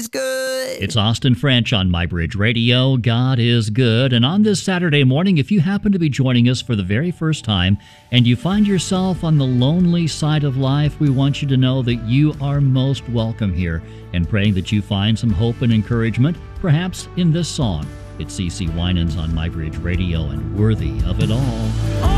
is good. It's Austin French on MyBridge Radio. God is good. And on this Saturday morning, if you happen to be joining us for the very first time and you find yourself on the lonely side of life, we want you to know that you are most welcome here, and praying that you find some hope and encouragement, perhaps in this song. It's CeCe Winans on MyBridge Radio and Worthy of It All.